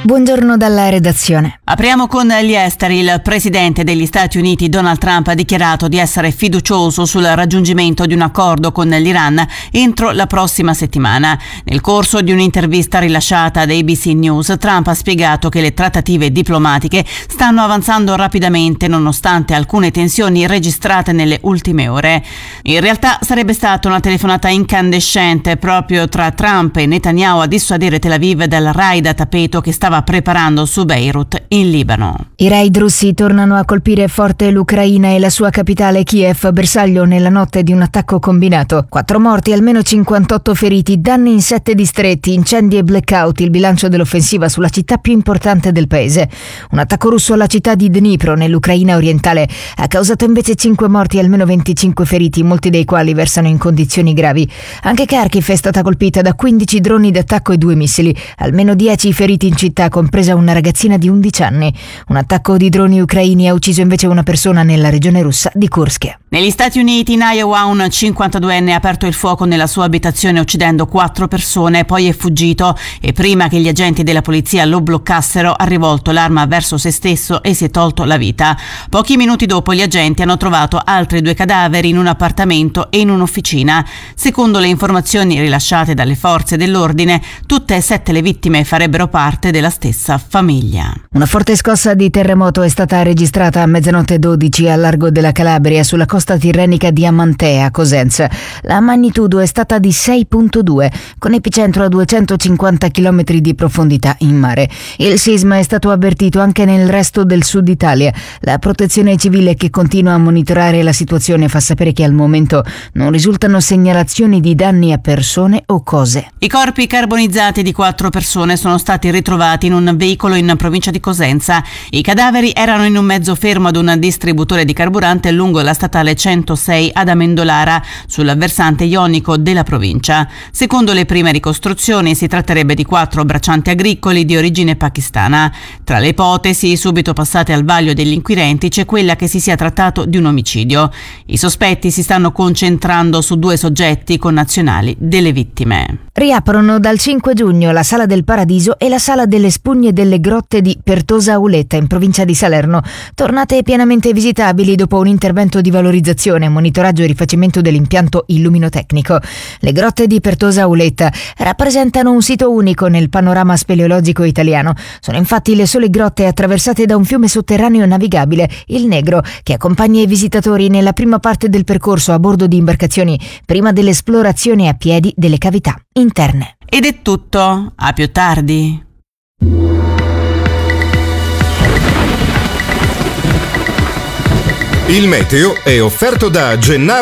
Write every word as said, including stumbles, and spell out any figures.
Buongiorno dalla redazione. Apriamo con gli esteri. Il presidente degli Stati Uniti Donald Trump ha dichiarato di essere fiducioso sul raggiungimento di un accordo con l'Iran entro la prossima settimana. Nel corso di un'intervista rilasciata ad A B C News, Trump ha spiegato che le trattative diplomatiche stanno avanzando rapidamente nonostante alcune tensioni registrate nelle ultime ore. In realtà sarebbe stata una telefonata incandescente proprio tra Trump e Netanyahu a dissuadere Tel Aviv dal raid a tappeto che stava preparando su Beirut in Libano. I raid russi tornano a colpire forte l'Ucraina e la sua capitale Kiev, bersaglio nella notte di un attacco combinato. Quattro morti, almeno cinquantotto feriti, danni in sette distretti, incendi e blackout, il bilancio dell'offensiva sulla città più importante del paese. Un attacco russo alla città di Dnipro, nell'Ucraina orientale, ha causato invece cinque morti e almeno venticinque feriti, molti dei quali versano in condizioni gravi. Anche Kharkiv è stata colpita da quindici droni d'attacco e due missili, almeno dieci feriti in città, compresa una ragazzina di undici anni. Un attacco di droni ucraini ha ucciso invece una persona nella regione russa di Kursk. Negli Stati Uniti, in Iowa, un cinquantaduenne ha aperto il fuoco nella sua abitazione uccidendo quattro persone, poi è fuggito e prima che gli agenti della polizia lo bloccassero ha rivolto l'arma verso se stesso e si è tolto la vita. Pochi minuti dopo gli agenti hanno trovato altri due cadaveri in un appartamento e in un'officina. Secondo le informazioni rilasciate dalle forze dell'ordine, tutte e sette le vittime farebbero parte della stessa famiglia. Una forte scossa di terremoto è stata registrata a mezzanotte dodici al largo della Calabria, sulla costa tirrenica di Amantea, Cosenza. La magnitudo è stata di sei virgola due, con epicentro a duecentocinquanta chilometri di profondità in mare. Il sisma è stato avvertito anche nel resto del sud Italia. La protezione civile, che continua a monitorare la situazione, fa sapere che al momento non risultano segnalazioni di danni a persone o cose. I corpi carbonizzati di quattro persone sono stati ritrovati in un veicolo in provincia di Cosenza. I cadaveri erano in un mezzo fermo ad un distributore di carburante lungo la statale centosei ad Amendolara, sul versante ionico della provincia. Secondo le prime ricostruzioni si tratterebbe di quattro braccianti agricoli di origine pakistana. Tra le ipotesi subito passate al vaglio degli inquirenti c'è quella che si sia trattato di un omicidio. I sospetti si stanno concentrando su due soggetti connazionali delle vittime. Riaprono dal cinque giugno la Sala del Paradiso e la Sala delle Spugne delle Grotte di Pertosa Auletta, in provincia di Salerno, tornate pienamente visitabili dopo un intervento di valorizzazione, monitoraggio e rifacimento dell'impianto illuminotecnico. Le grotte di Pertosa Auletta rappresentano un sito unico nel panorama speleologico italiano. Sono infatti le sole grotte attraversate da un fiume sotterraneo navigabile, il Negro, che accompagna i visitatori nella prima parte del percorso a bordo di imbarcazioni, prima dell'esplorazione a piedi delle cavità interne. Ed è tutto, a più tardi. Il meteo è offerto da Gennaro